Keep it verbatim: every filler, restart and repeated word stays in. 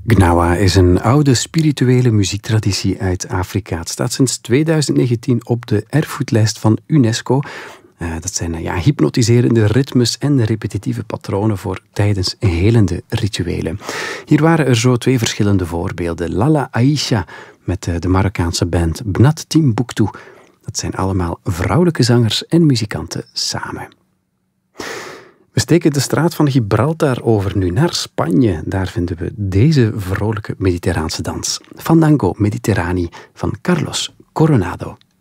Gnawa is een oude spirituele muziektraditie uit Afrika. Het staat sinds tweeduizend negentien op de erfgoedlijst van UNESCO. Uh, dat zijn uh, ja, hypnotiserende ritmes en repetitieve patronen voor tijdens helende rituelen. Hier waren er zo twee verschillende voorbeelden. Lala Aisha met uh, de Marokkaanse band Bnat Timbuktu. Dat zijn allemaal vrouwelijke zangers en muzikanten samen. We steken de straat van Gibraltar over nu naar Spanje. Daar vinden we deze vrolijke mediterraanse dans. Fandango Mediterrani van Carlos Coronado.